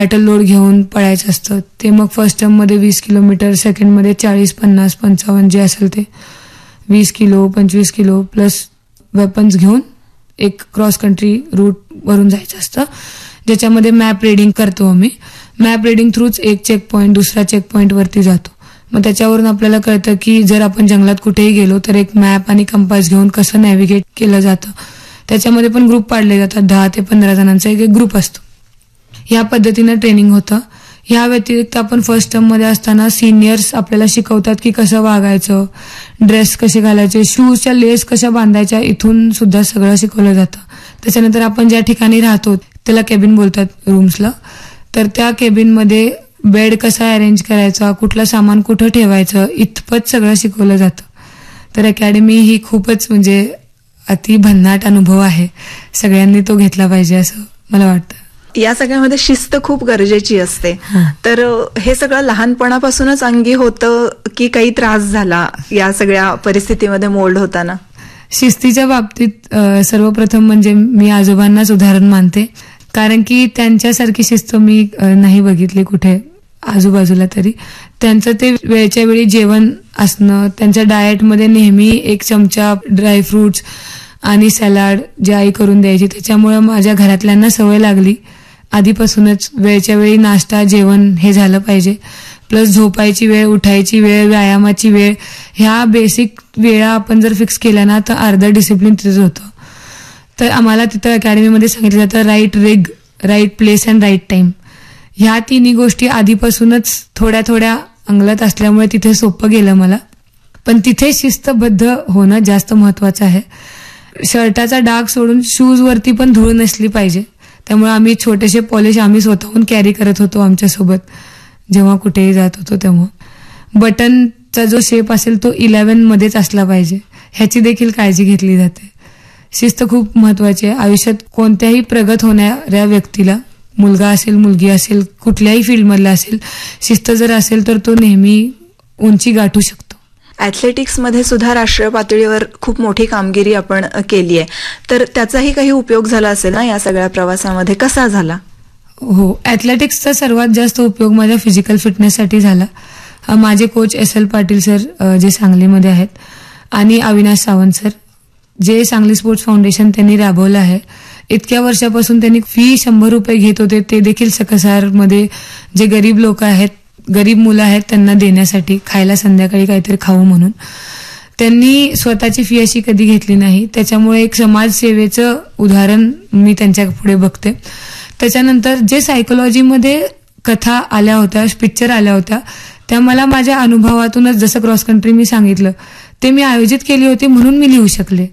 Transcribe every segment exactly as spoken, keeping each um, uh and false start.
Battle load घेऊन पळायचं असतं. ते मग फर्स्ट टर्ममध्ये वीस किलोमीटर, सेकंडमध्ये चाळीस, पन्नास, पंचावन्न जे असेल ते वीस किलो पंचवीस किलो प्लस वेपन्स घेऊन एक क्रॉस कंट्री रूट वरून जायचं असतं, ज्याच्यामध्ये मॅप रिडिंग करतो आम्ही. मॅप रिडिंग थ्रूच एक चेक पॉईंट दुसऱ्या चेक पॉईंट वरती जातो. मग त्याच्यावरून आपल्याला कळतं की जर आपण जंगलात कुठेही गेलो तर एक मॅप आणि कंपास घेऊन कसं नॅव्हिगेट केलं जातं. त्याच्यामध्ये पण ग्रुप पाडले जातात, दहा ते पंधरा जणांचा एक एक ग्रुप असतो. ह्या पद्धतीनं ट्रेनिंग होतं. ह्या व्यतिरिक्त आपण फर्स्ट टर्ममध्ये असताना सिनियर्स आपल्याला शिकवतात की कसं वागायचं, ड्रेस कसे घालायचे, शूजच्या लेस कशा बांधायच्या, इथून सुद्धा सगळं शिकवलं जातं. त्याच्यानंतर आपण ज्या ठिकाणी राहतो त्याला केबिन बोलतात रूम्सला, तर त्या केबिनमध्ये बेड कसा अरेंज करायचा, कुठलं सामान कुठं ठेवायचं, इतपत सगळं शिकवलं जातं. तर अकॅडमी ही खूपच म्हणजे अति भन्नाट अनुभव आहे. सगळ्यांनी तो घेतला पाहिजे असं मला वाटतं. या सगळ्यामध्ये शिस्त खूप गरजेची असते. तर हे सगळं लहानपणापासूनच अंगी होतं की काही त्रास झाला या सगळ्या परिस्थितीमध्ये मोल्ड होताना? शिस्तीच्या बाबतीत सर्वप्रथम म्हणजे मी आजोबांनाच उदाहरण मानते, कारण की त्यांच्यासारखी शिस्त मी नाही बघितली कुठे आजूबाजूला तरी. त्यांचं ते वेळच्या वेळी जेवण असणं, त्यांच्या डाएटमध्ये नेहमी एक चमचा ड्रायफ्रुट्स आणि सॅलाड जे आई करून द्यायची, त्याच्यामुळे माझ्या घरातल्यांना सवय लागली आधीपासूनच वेळच्या वेळी नाश्ता जेवण हे झालं पाहिजे. प्लस झोपायची वेळ, उठायची वेळ, व्यायामाची वेळ, ह्या बेसिक वेळा आपण जर फिक्स केल्या ना तर अर्ध डिसिप्लिन तिथेच होतं. तर आम्हाला तिथं अकॅडमीमध्ये सांगितलं जातं राईट रिग, right place and write time. ह्या तिन्ही गोष्टी आधीपासूनच थोड्या थोड्या अंगलत असल्यामुळे तिथे सोपं गेलं मला. पण तिथे शिस्तबद्ध होणं जास्त महत्वाचं आहे. शर्टाचा डाग सोडून शूजवरती पण धूळ नसली पाहिजे. त्यामुळे आम्ही छोटेसे पॉलिश आम्ही स्वतःहून कॅरी करत होतो आमच्यासोबत जेव्हा कुठेही जात होतो. तेव्हा बटनचा जो शेप असेल तो इलेव्हन मध्येच असला पाहिजे, ह्याची देखील काळजी घेतली जाते. शिस्त खूप महत्वाची आहे आयुष्यात. कोणत्याही प्रगत होणाऱ्या व्यक्तीला, मुलगा असेल मुलगी असेल कुठल्याही फील्डमधला असेल, शिस्त जर असेल तर तो नेहमी उंची गाठू शकतो. ऍथलेटिक्समध्ये सुद्धा राष्ट्रीय पातळीवर खूप मोठी कामगिरी आपण केली आहे, तर त्याचाही काही उपयोग झाला असेल ना या सगळ्या प्रवासामध्ये? कसा झाला? हो, ऍथलेटिक्सचा सर्वात जास्त उपयोग माझ्या फिजिकल फिटनेससाठी झाला. माझे coach S L Patil sir जे सांगलीमध्ये आहेत आणि अविनाश सावंत सर जे सांगली स्पोर्ट्स फाउंडेशन त्यांनी राबवलं आहे. इतक्या वर्षापासून त्यांनी फी शंभर रुपये घेत होते, ते देखील सकसारमध्ये जे गरीब लोक आहेत, गरीब मुलं आहेत त्यांना देण्यासाठी, खायला संध्याकाळी काहीतरी खाऊ म्हणून. त्यांनी स्वतःची फी अशी कधी घेतली नाही. त्याच्यामुळे एक समाजसेवेचं उदाहरण मी त्यांच्या पुढे बघते. त्याच्यानंतर जे सायकोलॉजीमध्ये कथा आल्या होत्या, पिक्चर आल्या होत्या, त्या मला माझ्या अनुभवातूनच, जसं क्रॉस कंट्री मी सांगितलं ते मी आयोजित केली होती म्हणून मी लिहू शकले.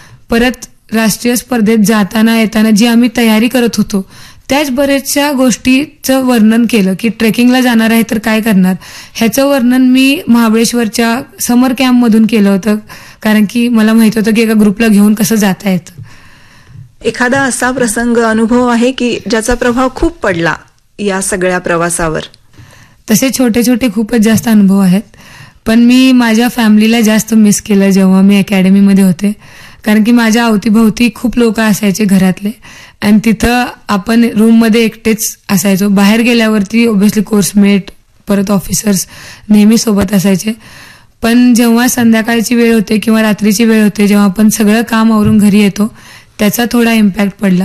परत राष्ट्रीय स्पर्धेत जाताना येताना जी आम्ही तयारी करत होतो त्याच बऱ्याचशा गोष्टीचं वर्णन केलं की ट्रेकिंगला जाणार आहे तर काय करणार, ह्याचं वर्णन मी महाबळेश्वरच्या समर कॅम्पमधून केलं होतं, कारण की मला माहित होतं की एका ग्रुपला घेऊन कसं जाता येतं. एखादा असा प्रसंग, अनुभव आहे की ज्याचा प्रभाव खूप पडला या सगळ्या प्रवासावर? तसे छोटे छोटे खूपच जास्त अनुभव आहेत, पण मी माझ्या फॅमिलीला जास्त मिस केलं जेव्हा मी अकॅडमीमध्ये होते, कारण की माझ्या अवतीभोवती खूप लोक असायचे घरातले आणि तिथं आपण रूममध्ये एकटेच असायचो. बाहेर गेल्यावरती ऑब्व्हियसली कोर्समेट परत ऑफिसर्स नेहमी सोबत असायचे. पण जेव्हा संध्याकाळची वेळ होते किंवा रात्रीची वेळ होते, जेव्हा आपण सगळं काम आवरून घरी येतो, त्याचा थोडा इम्पॅक्ट पडला.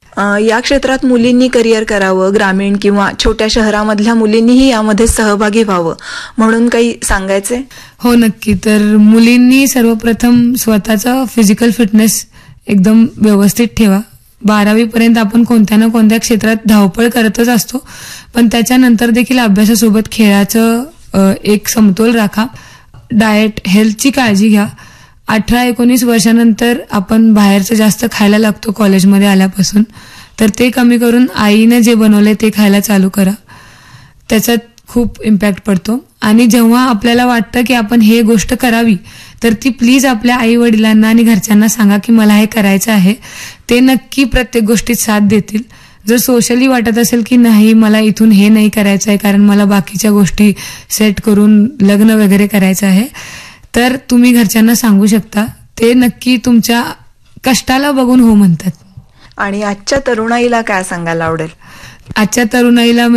या क्षेत्रात मुलींनी करिअर करावं, ग्रामीण किंवा छोट्या शहरामधल्या मुलींनीही यामध्ये सहभागी व्हावं म्हणून काही सांगायचे? हो, नक्की. तर मुलींनी सर्वप्रथम स्वतःचा फिजिकल फिटनेस एकदम व्यवस्थित ठेवा. बारावी पर्यंत आपण कोणत्या ना कोणत्या क्षेत्रात धावपळ करतच असतो, पण त्याच्यानंतर देखील अभ्यासासोबत खेळाचं एक समतोल राखा. डाएट, हेल्थची काळजी घ्या. अठरा एकोणीस वर्षानंतर आपण बाहेरचं जास्त खायला लागतो कॉलेजमध्ये आल्यापासून, तर ते कमी करून आईने जे बनवले ते खायला चालू करा. त्याच्यात खूप इम्पॅक्ट पडतो. आणि जेव्हा आपल्याला वाटतं की आपण हे गोष्ट करावी तर ती प्लीज आपल्या आई वडिलांना आणि घरच्यांना सांगा की मला हे करायचं आहे. ते नक्की प्रत्येक गोष्टीत साथ देतील. जर सोशली वाटत असेल की नाही मला इथून हे नाही करायचं आहे कारण मला बाकीच्या गोष्टी सेट करून लग्न वगैरे करायचं आहे, तर तुम्ही घरच्यांना सांगू शकता. ते नक्की तुमच्या कष्टाला बघून हो म्हणतात. आणि आजच्या तरुणाईला काय सांगायला आवडेल? आजच्या तरुणाईला